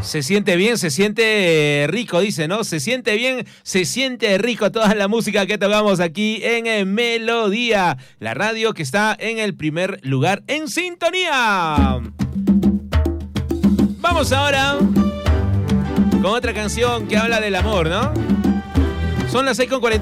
Se siente bien, se siente rico, dice, ¿no? Se siente bien, se siente rico toda la música que tocamos aquí en Melodía, la radio que está en el primer lugar en sintonía. Vamos ahora con otra canción que habla del amor, ¿no? Son las 6:40.